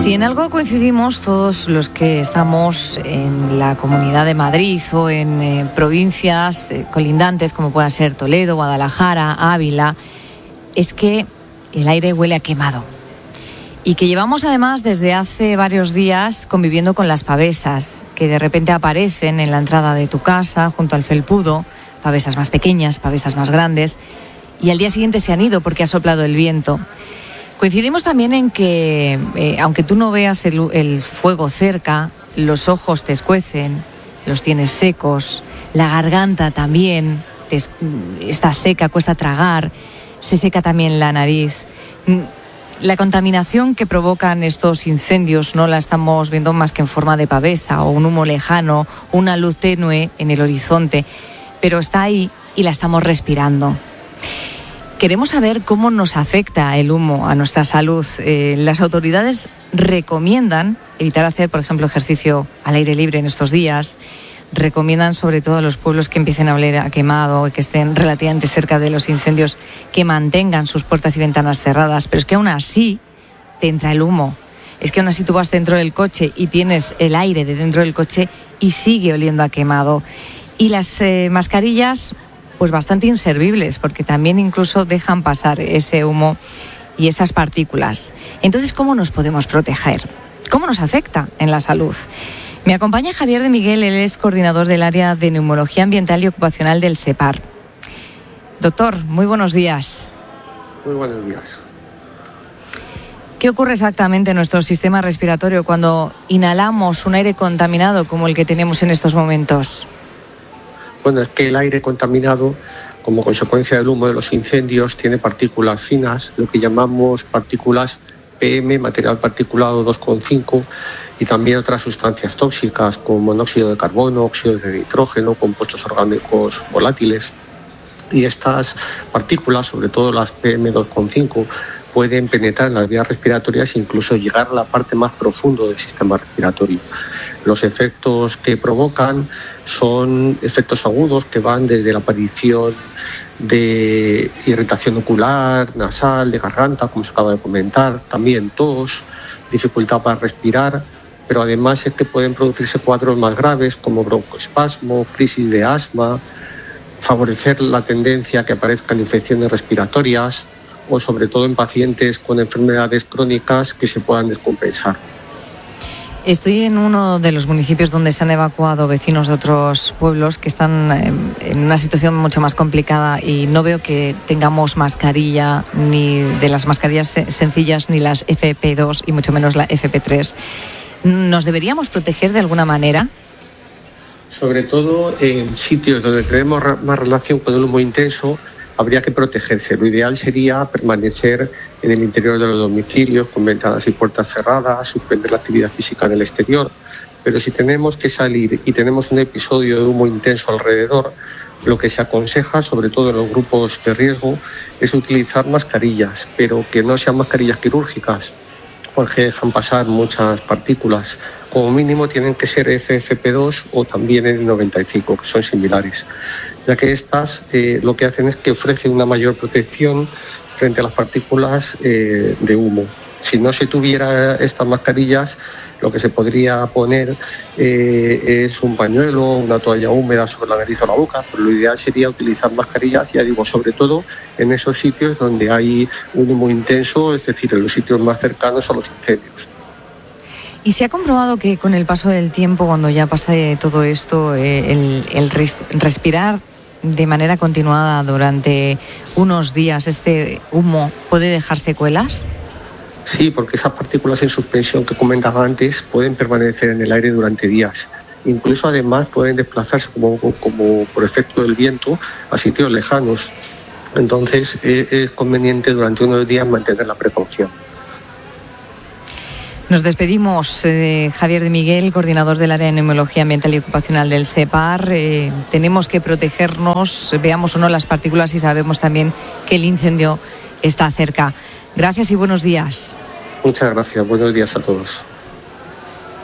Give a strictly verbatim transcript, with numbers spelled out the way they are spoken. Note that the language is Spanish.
Si en algo coincidimos todos los que estamos en la Comunidad de Madrid o en eh, provincias eh, colindantes como puedan ser Toledo, Guadalajara, Ávila, es que el aire huele a quemado. Y que llevamos además desde hace varios días conviviendo con las pavesas, que de repente aparecen en la entrada de tu casa, junto al felpudo, pavesas más pequeñas, pavesas más grandes, y al día siguiente se han ido porque ha soplado el viento. Coincidimos también en que, eh, aunque tú no veas el, el fuego cerca, los ojos te escuecen, los tienes secos, la garganta también te, está seca, cuesta tragar, se seca también la nariz. La contaminación que provocan estos incendios no la estamos viendo más que en forma de pavesa o un humo lejano, una luz tenue en el horizonte, pero está ahí y la estamos respirando. Queremos saber cómo nos afecta el humo a nuestra salud. Eh, las autoridades recomiendan evitar hacer, por ejemplo, ejercicio al aire libre en estos días. Recomiendan sobre todo a los pueblos que empiecen a oler a quemado, que estén relativamente cerca de los incendios, que mantengan sus puertas y ventanas cerradas. Pero es que aún así te entra el humo. Es que aún así tú vas dentro del coche y tienes el aire de dentro del coche y sigue oliendo a quemado. Y las eh, mascarillas, pues bastante inservibles, porque también incluso dejan pasar ese humo y esas partículas. Entonces, ¿cómo nos podemos proteger? ¿Cómo nos afecta en la salud? Me acompaña Javier de Miguel, él es coordinador del área de neumología ambiental y ocupacional del SEPAR. Doctor, muy buenos días. Muy buenos días. ¿Qué ocurre exactamente en nuestro sistema respiratorio cuando inhalamos un aire contaminado como el que tenemos en estos momentos? Bueno, es que el aire contaminado, como consecuencia del humo de los incendios, tiene partículas finas, lo que llamamos partículas P M, material particulado dos coma cinco, y también otras sustancias tóxicas como monóxido de carbono, óxidos de nitrógeno, compuestos orgánicos volátiles. Y estas partículas, sobre todo las P M dos coma cinco, pueden penetrar en las vías respiratorias e incluso llegar a la parte más profunda del sistema respiratorio. Los efectos que provocan son efectos agudos que van desde la aparición de irritación ocular, nasal, de garganta, como se acaba de comentar, también tos, dificultad para respirar, pero además es que pueden producirse cuadros más graves como broncoespasmo, crisis de asma, favorecer la tendencia a que aparezcan infecciones respiratorias o sobre todo en pacientes con enfermedades crónicas que se puedan descompensar. Estoy en uno de los municipios donde se han evacuado vecinos de otros pueblos que están en una situación mucho más complicada y no veo que tengamos mascarilla, ni de las mascarillas sencillas, ni las F P dos y mucho menos la F P tres. ¿Nos deberíamos proteger de alguna manera? Sobre todo en sitios donde tenemos más relación con el humo intenso, habría que protegerse. Lo ideal sería permanecer en el interior de los domicilios con ventanas y puertas cerradas, suspender la actividad física en el exterior. Pero si tenemos que salir y tenemos un episodio de humo intenso alrededor, lo que se aconseja, sobre todo en los grupos de riesgo, es utilizar mascarillas, pero que no sean mascarillas quirúrgicas, porque dejan pasar muchas partículas. Como mínimo tienen que ser F F P dos o también N noventa y cinco, que son similares, ya que estas eh, lo que hacen es que ofrecen una mayor protección frente a las partículas eh, de humo. Si no se tuviera estas mascarillas, lo que se podría poner eh, es un pañuelo, una toalla húmeda sobre la nariz o la boca, pero lo ideal sería utilizar mascarillas, ya digo, sobre todo en esos sitios donde hay un humo intenso, es decir, en los sitios más cercanos a los incendios. ¿Y se ha comprobado que con el paso del tiempo, cuando ya pasa todo esto, eh, el, el res, respirar de manera continuada durante unos días este humo puede dejar secuelas? Sí, porque esas partículas en suspensión que comentaba antes pueden permanecer en el aire durante días. Incluso además pueden desplazarse como, como por efecto del viento a sitios lejanos. Entonces es, es conveniente durante unos días mantener la precaución. Nos despedimos, eh, Javier de Miguel, coordinador del área de neumología ambiental y ocupacional del SEPAR. Eh, tenemos que protegernos, veamos o no las partículas y sabemos también que el incendio está cerca. Gracias y buenos días. Muchas gracias, buenos días a todos.